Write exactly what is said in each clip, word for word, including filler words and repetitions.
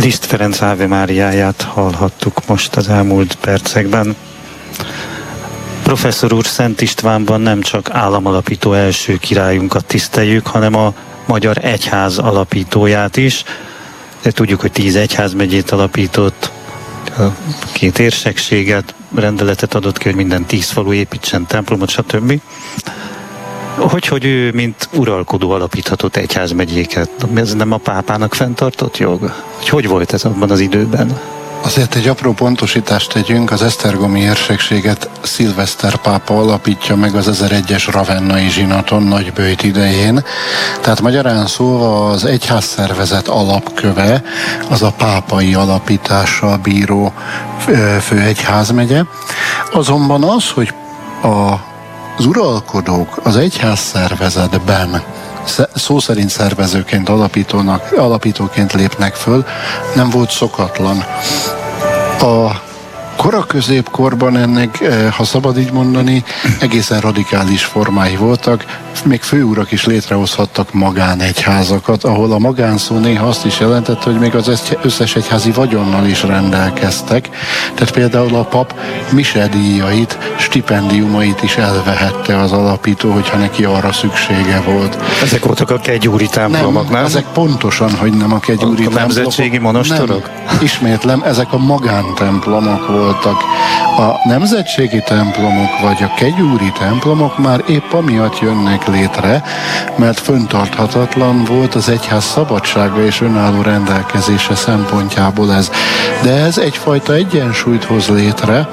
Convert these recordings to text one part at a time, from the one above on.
Liszt Ferenc Ave Máriáját hallhattuk most az elmúlt percekben. Professzor úr, Szent Istvánban nem csak államalapító első királyunkat tiszteljük, hanem a Magyar Egyház alapítóját is. De tudjuk, hogy tíz egyházmegyét alapított, két érsekséget, rendeletet adott ki, hogy minden tíz falu építsen templomot, stb. Hogy, hogy ő, mint uralkodó alapíthatott egyházmegyéket? Ez nem a pápának fenntartott jog? Hogy, hogy volt ez abban az időben? Azért egy apró pontosítást tegyünk, az esztergomi érsekséget Szilveszter pápa alapítja meg az ezeregyes ravennai zsinaton Nagyböjt idején. Tehát magyarán szólva az egyházszervezet alapköve az a pápai alapítással bíró főegyházmegye. Azonban az, hogy a az uralkodók az egyházszervezetben szó szerint szervezőként alapítónak, alapítóként lépnek föl, nem volt szokatlan. A kora középkorban ennek, ha szabad így mondani, egészen radikális formái voltak. Még főurak is létrehozhattak magánegyházakat, ahol a magánszó néha azt is jelentett, hogy még az összes egyházi vagyonnal is rendelkeztek. Tehát például a pap misedíjait, stipendiumait is elvehette az alapító, hogyha neki arra szüksége volt. Ezek voltak a kegyúri templomok, nem? nem? Ezek pontosan, hogy nem a kegyúri a templomok. Nemzetségi monostorok? Nem. Ismétlem, ezek a magántemplomok voltak. A nemzetségi templomok vagy a kegyúri templomok már épp amiatt jönnek létre, mert föntarthatatlan volt az egyház szabadsága és önálló rendelkezése szempontjából ez. De ez egyfajta egyensúlyt hoz létre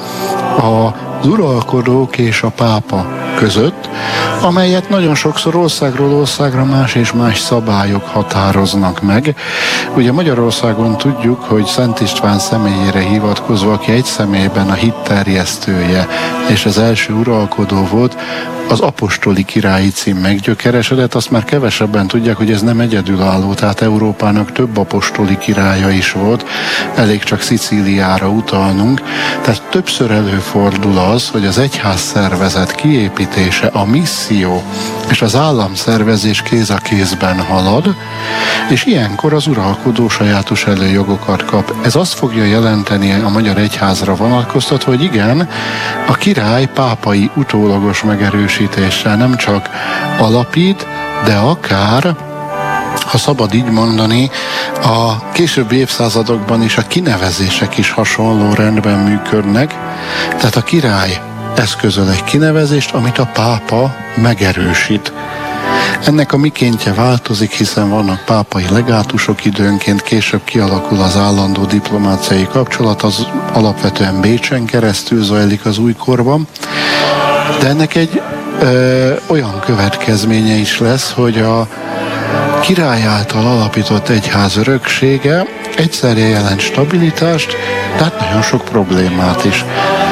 az uralkodók és a pápa között, amelyet nagyon sokszor országról országra más és más szabályok határoznak meg. Ugye Magyarországon tudjuk, hogy Szent István személyére hivatkozva, aki egy személyben a hit terjesztője és az első uralkodó volt, az apostoli királyi cím meggyökeresedett, azt már kevesebben tudják, hogy ez nem egyedülálló, tehát Európának több apostoli királya is volt, elég csak Szicíliára utalnunk, tehát többször előfordul az, hogy az egyház szervezet kiépítése, a misszió és az államszervezés kéz a kézben halad, és ilyenkor az uralkodó sajátos előjogokat kap. Ez azt fogja jelenteni a magyar egyházra vonatkoztatva, hogy igen, a király pápai utólagos megerősítéssel nem csak alapít, de akár, ha szabad így mondani, a későbbi évszázadokban is a kinevezések is hasonló rendben működnek, tehát a király eszközöl egy kinevezést, amit a pápa megerősít. Ennek a mikéntje változik, hiszen vannak pápai legátusok időnként, később kialakul az állandó diplomáciai kapcsolat, az alapvetően Bécsen keresztül zajlik az újkorban, de ennek egy ö, olyan következménye is lesz, hogy a király által alapított egyház öröksége egyszerre jelent stabilitást, tehát nagyon sok problémát is.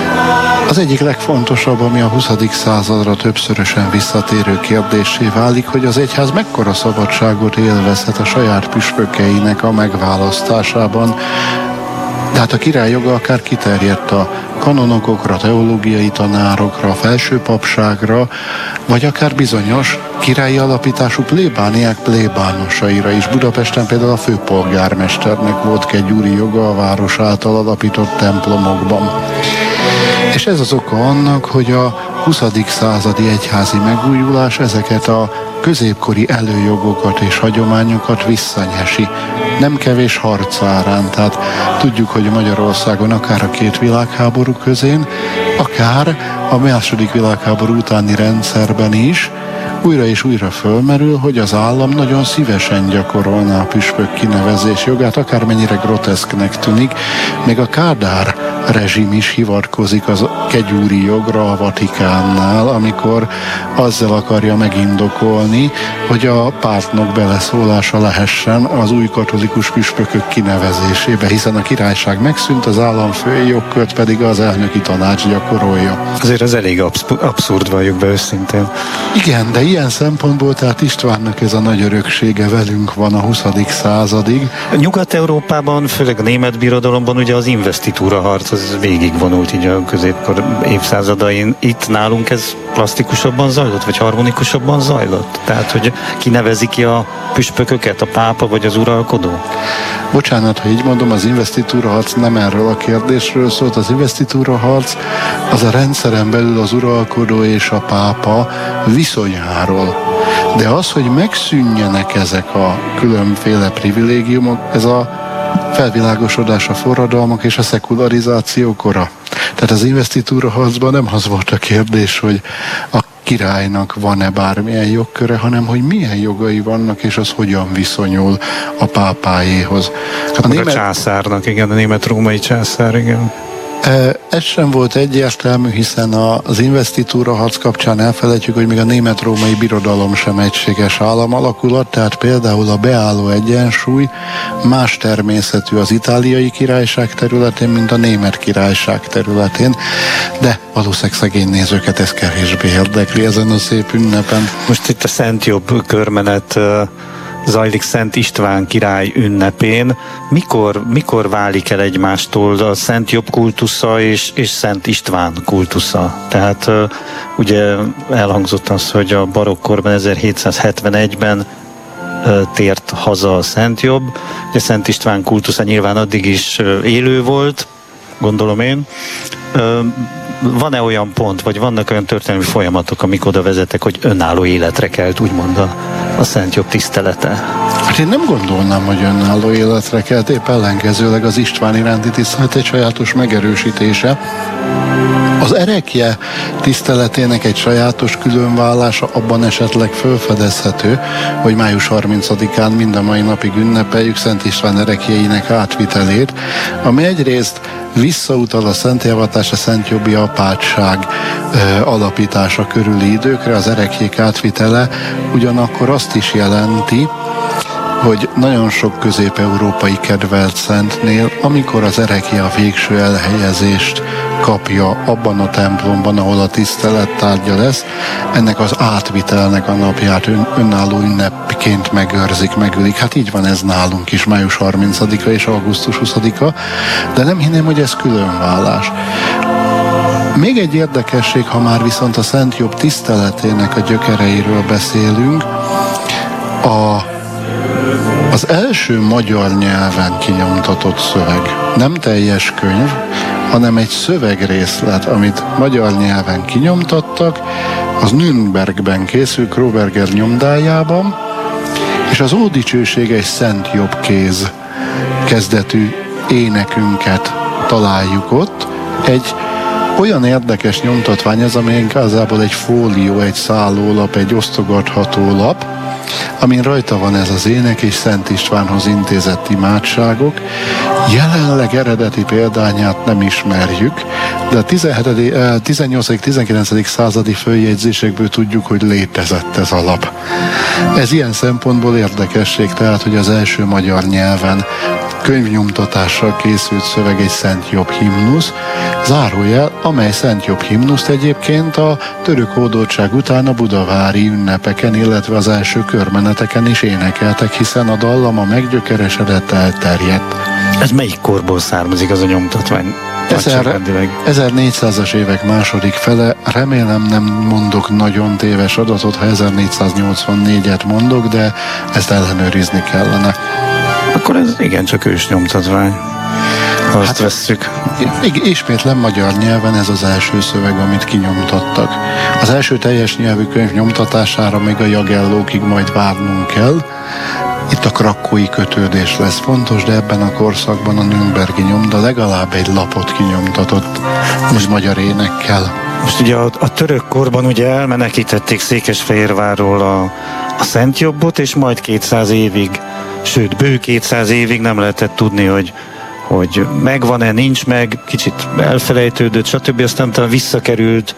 Az egyik legfontosabb, ami a huszadik századra többszörösen visszatérő kérdéssé válik, hogy az egyház mekkora szabadságot élvezhet a saját püspökeinek a megválasztásában. Tehát a király joga akár kiterjedt a kanonokokra, teológiai tanárokra, a felsőpapságra, vagy akár bizonyos királyi alapítású plébániák plébánosaira is. Budapesten például a főpolgármesternek volt kegyúri joga a város által alapított templomokban. És ez az oka annak, hogy a huszadik századi egyházi megújulás ezeket a középkori előjogokat és hagyományokat visszanyesi. Nem kevés harc árán, tehát tudjuk, hogy Magyarországon akár a két világháború közén, akár a második világháború utáni rendszerben is újra és újra fölmerül, hogy az állam nagyon szívesen gyakorolná a püspök kinevezés jogát, akármennyire groteszknek tűnik. Még a Kádár rezsim is hivatkozik az kegyúri jogra a Vatikánnál, amikor azzal akarja megindokolni, hogy a pártnak beleszólása lehessen az új katolikus püspökök kinevezésébe, hiszen a királyság megszűnt, az államfői jogkört pedig az elnöki tanács gyakorolja. Azért ez elég absz- abszurd, valljuk be őszintén. Igen, de ilyen szempontból, tehát Istvánnak ez a nagy öröksége velünk van a huszadik századig. Nyugat-Európában, főleg a német birodalomban ugye az investitúra harc az végigvonult így a középkor évszázadain. Itt nálunk ez plastikusabban zajlott, vagy harmonikusabban zajlott? Tehát, hogy kinevezi ki a püspököket, a pápa vagy az uralkodó? Bocsánat, ha így mondom, az investitúra harc nem erről a kérdésről szólt, az investitúra harc az a rendszeren belül az uralkodó és a pápa viszonyáról. De az, hogy megszűnjenek ezek a különféle privilégiumok, ez a felvilágosodás, a forradalmak és a szekularizáció kora. Tehát az investitúra harcban nem az volt a kérdés, hogy a királynak van-e bármilyen jogköre, hanem hogy milyen jogai vannak, és az hogyan viszonyul a pápáéhoz. Hát a, német... a császárnak, igen, a német-római császár, igen. Ez sem volt egyértelmű, hiszen az investitúra harc kapcsán elfelejtjük, hogy még a német-római birodalom sem egységes államalakulat, tehát például a beálló egyensúly más természetű az itáliai királyság területén, mint a német királyság területén, de valószínűleg szegény nézőket ez kevésbé érdekli ezen a szép ünnepen. Most itt a Szent Jobb körmenet zajlik Szent István király ünnepén. Mikor, mikor válik el egymástól a Szent Jobb kultusza és, és Szent István kultusza? Tehát uh, ugye elhangzott az, hogy a barokkorban ezerhétszázhetvenegyben uh, tért haza a Szent Jobb. Ugye Szent István kultusza nyilván addig is uh, élő volt, gondolom én. Uh, van-e olyan pont, vagy vannak olyan történelmi folyamatok, amik oda vezetek, hogy önálló életre kelt, úgymond a, a Szent Jobb tisztelete? Hát én nem gondolnám, hogy önálló életre kelt, épp ellenkezőleg az István iránti tisztelet egy sajátos megerősítése. Az erekje tiszteletének egy sajátos különválása abban esetleg felfedezhető, hogy május harmincadikán mind a mai napig ünnepeljük Szent István erekjeinek átvitelét, ami egyrészt visszautal a szentélyevatás, a Szent Jobbi apátság ö, alapítása körüli időkre, az erekjék átvitele ugyanakkor azt is jelenti, hogy nagyon sok közép-európai kedvelt szentnél, amikor az erekje a végső elhelyezést kapja abban a templomban, ahol a tisztelet tárgya lesz, ennek az átvitelnek a napját ön, önálló ünnepként megőrzik, megülik. Hát így van ez nálunk is, május harmincadika és augusztus huszadika, de nem hinném, hogy ez különvállás. Még egy érdekesség, ha már viszont a Szent Jobb tiszteletének a gyökereiről beszélünk, a Az első magyar nyelven kinyomtatott szöveg, nem teljes könyv, hanem egy szövegrészlet, amit magyar nyelven kinyomtattak, az Nürnbergben készül, Kroberger nyomdájában, és az Ódicsőség egy Szent Jobb kéz kezdetű énekünket találjuk ott. Egy olyan érdekes nyomtatvány ez, ami igazából egy fólió, egy szállólap, egy osztogatható lap, amin rajta van ez az ének és Szent Istvánhoz intézett imádságok. Jelenleg eredeti példányát nem ismerjük, de a tizennyolcadik-tizenkilencedik századi följegyzésekből tudjuk, hogy létezett ez a lap. Ez ilyen szempontból érdekesség, tehát, hogy az első magyar nyelven könyvnyomtatással készült szöveg egy Szent Jobb himnusz, zárójel, amely Szent Jobb himnuszt egyébként a török hódoltság után a budavári ünnepeken, illetve az első körmeneteken is énekeltek, hiszen a dallama meggyökeresedett, elterjedt. Ez melyik korból származik az a nyomtatvány? ezernégyszázas évek második fele, remélem nem mondok nagyon téves adatot, ha ezernégyszáznyolcvannégyet mondok, de ezt ellenőrizni kellene. Akkor ez igencsak ős nyomtatvány, ha azt hát, vesszük. Ismétlen magyar nyelven ez az első szöveg, amit kinyomtattak. Az első teljes nyelvű könyv nyomtatására még a Jagellókig majd várnunk kell. Itt a krakkói kötődés lesz fontos, de ebben a korszakban a Nürnbergi nyomda legalább egy lapot kinyomtatott, most magyar énekkel. Most ugye a, a török korban ugye elmenekítették Székesfehérvárról a, a Szent Jobbot, és majd kétszáz évig, sőt bő kétszáz évig nem lehetett tudni, hogy, hogy megvan-e, nincs meg, kicsit elfelejtődött, stb. Aztán talán visszakerült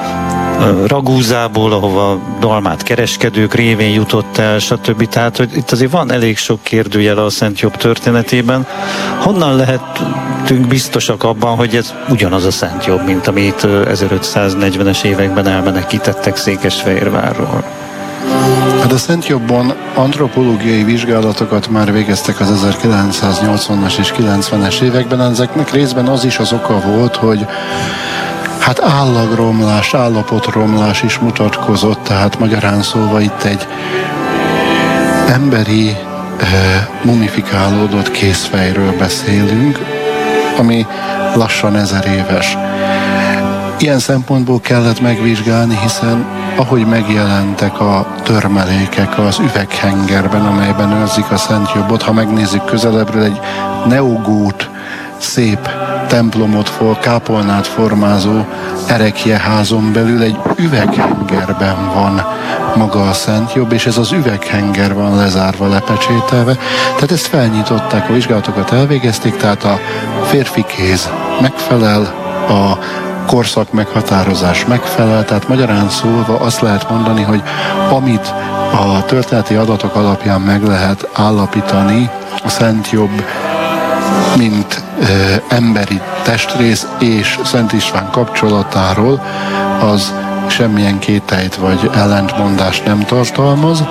Ragúzából, ahova dalmát kereskedők révén jutott el, stb. Tehát, hogy itt azért van elég sok kérdőjel a Szent Jobb történetében. Honnan lehetünk biztosak abban, hogy ez ugyanaz a Szent Jobb, mint amit ezerötszáznegyvenes években elmenekítettek Székesfehérvárról? Hát a Szent Jobbon antropológiai vizsgálatokat már végeztek az ezerkilencszáznyolcvanas és kilencvenes években. Ezeknek részben az is az oka volt, hogy hát állagromlás, állapotromlás is mutatkozott, tehát magyarán szólva itt egy emberi mumifikálódott kézfejről beszélünk, ami lassan ezer éves. Ilyen szempontból kellett megvizsgálni, hiszen ahogy megjelentek a törmelékek az üveghengerben, amelyben őrzik a Szent Jobbot, ha megnézzük közelebbről, egy neogót, szép templomot, for, kápolnát formázó ereklyeházon belül egy üveghengerben van maga a Szent Jobb, és ez az üveghenger van lezárva, lepecsételve. Tehát ezt felnyitották, a vizsgálatokat elvégezték, tehát a férfi kéz megfelel, a korszak meghatározás megfelel, tehát magyarán szólva azt lehet mondani, hogy amit a történeti adatok alapján meg lehet állapítani, a Szent Jobb mint ö, emberi testrész és Szent István kapcsolatáról, az semmilyen kételyt vagy ellentmondást nem tartalmaz.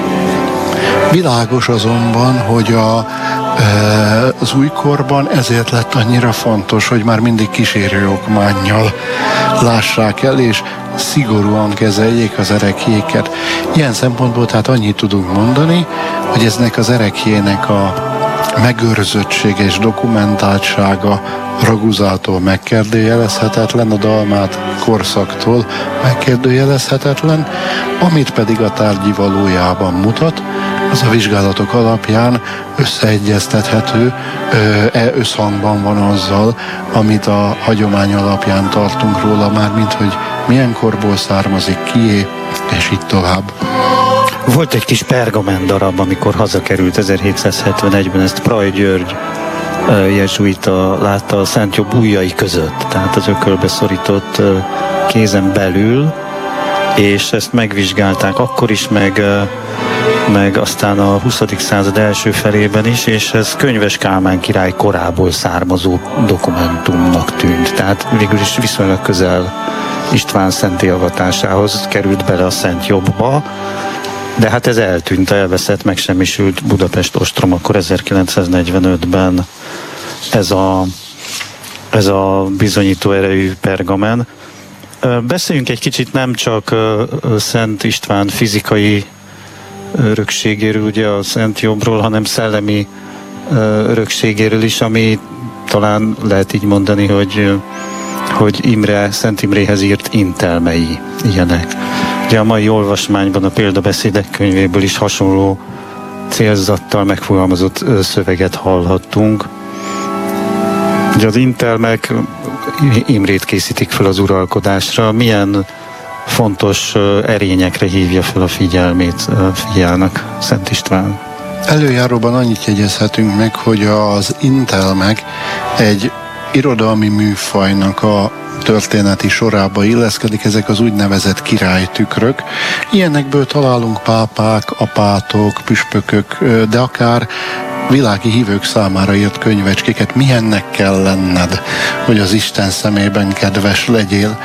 Világos azonban, hogy a, ö, az újkorban ezért lett annyira fontos, hogy már mindig kísérő okmánnyal lássák el, és szigorúan kezeljék az ereklyéket. Ilyen szempontból tehát annyit tudunk mondani, hogy eznek az ereklyének a megőrzöttsége és dokumentáltsága Raguzától megkérdőjelezhetetlen, a Dalmát korszaktól megkérdőjelezhetetlen, amit pedig a tárgyi valójában mutat, az a vizsgálatok alapján összeegyeztethető, e összhangban van azzal, amit a hagyomány alapján tartunk róla, mármint hogy milyen korból származik, kié, és így tovább. Volt egy kis pergamen darab, amikor hazakerült ezerhétszázhetvenegyben, ezt Praj György jezsuita látta a Szent Jobb ujjai között, tehát az ökölbe szorított kézen belül, és ezt megvizsgálták akkor is, meg, meg aztán a huszadik század első felében is, és ez Könyves Kálmán király korából származó dokumentumnak tűnt, tehát végül is viszonylag közel István szentté avatásához került bele a Szent Jobbba, de hát ez eltűnt, elveszett, megsemmisült Budapest ostrom, akkor ezerkilencszáznegyvenötben ez a, ez a bizonyító erejű pergamen. Beszéljünk egy kicsit nem csak Szent István fizikai örökségéről, ugye a Szent Jobbról, hanem szellemi örökségéről is, ami talán lehet így mondani, hogy, hogy Imre, Szent Imréhez írt intelmei ilyenek. Ugye a mai olvasmányban a példabeszédek könyvéből is hasonló célzattal megfogalmazott szöveget hallhattunk. Ugye az intelmek Imrét készítik fel az uralkodásra. Milyen fontos erényekre hívja fel a figyelmét fiának Szent István? Előjáróban annyit jegyezhetünk meg, hogy az intelmek egy irodalmi műfajnak a történeti sorába illeszkedik, ezek az úgynevezett királytükrök. Ilyenekből találunk pápák, apátok, püspökök, de akár világi hívők számára írt könyvecskéket, milyennek kell lenned, hogy az Isten szemében kedves legyél.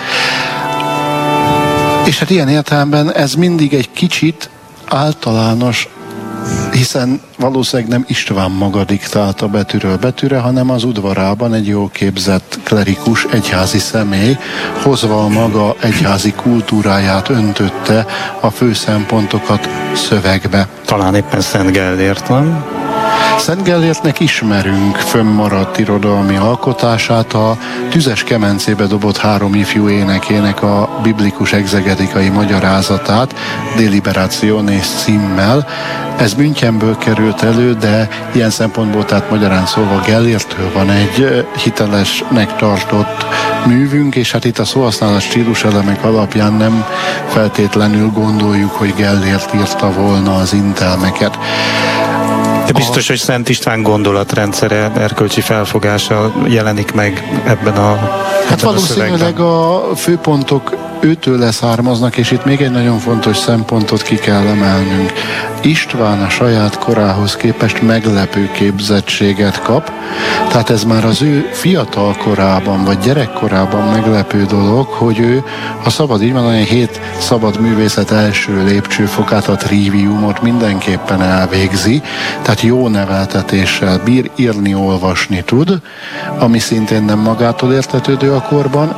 És hát ilyen értelemben ez mindig egy kicsit általános, hiszen valószínűleg nem István maga diktálta betűről betűre, hanem az udvarában egy jól képzett klerikus, egyházi személy, hozva a maga egyházi kultúráját öntötte a fő szempontokat szövegbe. Talán éppen Szent Gellért, nem? Szent Gellértnek ismerünk fönnmaradt irodalmi alkotását, a Tüzes kemencébe dobott három ifjú énekének a biblikus egzegetikai magyarázatát, Deliberationes címmel. Ez Münchenből került elő, de ilyen szempontból, tehát magyarán szólva Gellérttől van egy hitelesnek tartott művünk, és hát itt a szóhasználat stílus elemek alapján nem feltétlenül gondoljuk, hogy Gellért írta volna az intelmeket. De biztos, hogy Szent István gondolatrendszere, erkölcsi felfogása jelenik meg ebben a ebben Hát valószínűleg a, a főpontok őtől leszármaznak, és itt még egy nagyon fontos szempontot ki kell emelnünk. István a saját korához képest meglepő képzettséget kap, tehát ez már az ő fiatal korában, vagy gyerekkorában meglepő dolog, hogy ő, ha szabad így mondani, hét szabad művészet első lépcsőfokát, a triviumot mindenképpen elvégzi, tehát jó neveltetéssel bír, írni, olvasni tud, ami szintén nem magától értetődő a korban,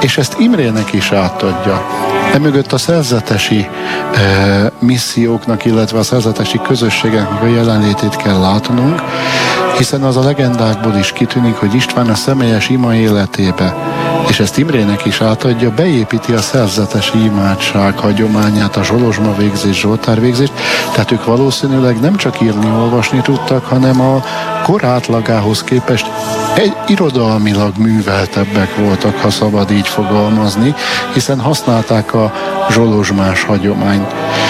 és ezt Imrének is átadja. Emögött a szerzetesi e, misszióknak, illetve a szerzetesi közösségeknek a jelenlétét kell látnunk, hiszen az a legendákból is kitűnik, hogy István a személyes ima életébe, és ezt Imrének is átadja, beépíti a szerzetesi imádság hagyományát, a zsolozsma végzés, zsoltár végzést, tehát ők valószínűleg nem csak írni, olvasni tudtak, hanem a kor átlagához képest egy irodalmilag műveltebbek voltak, ha szabad így fogalmazni, hiszen használták a zsolozsmás hagyományt.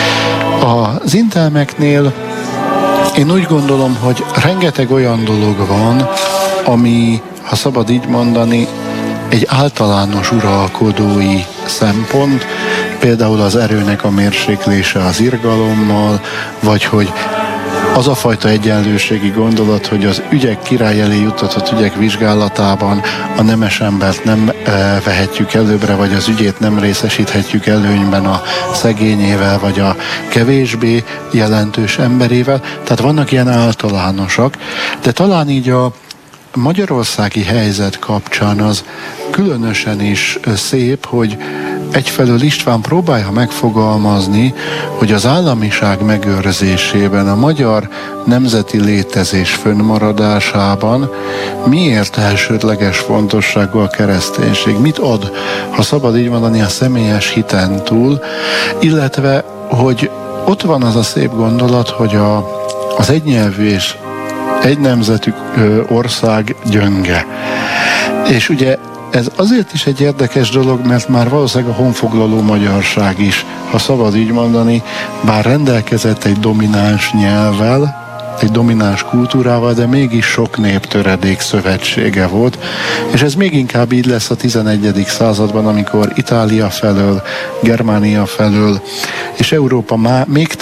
Az intelmeknél én úgy gondolom, hogy rengeteg olyan dolog van, ami, ha szabad így mondani, egy általános uralkodói szempont, például az erőnek a mérséklése az irgalommal, vagy hogy az a fajta egyenlőségi gondolat, hogy az ügyek király elé juttatott ügyek vizsgálatában a nemes embert nem e, vehetjük előbbre, vagy az ügyét nem részesíthetjük előnyben a szegényével, vagy a kevésbé jelentős emberével. Tehát vannak ilyen általánosak, de talán így a magyarországi helyzet kapcsán az különösen is szép, hogy egyfelől István próbálja megfogalmazni, hogy az államiság megőrzésében, a magyar nemzeti létezés fönnmaradásában miért elsődleges fontosságú a kereszténység, mit ad, ha szabad így mondani, a személyes hiten túl, illetve, hogy ott van az a szép gondolat, hogy a, az egynyelvű és egy nemzetű ország gyönge. És ugye ez azért is egy érdekes dolog, mert már valószínűleg a honfoglaló magyarság is, ha szabad így mondani, bár rendelkezett egy domináns nyelvvel, egy domináns kultúrával, de mégis sok néptöredék szövetsége volt, és ez még inkább így lesz a tizenegyedik században, amikor Itália felől, Germánia felől, és Európa már még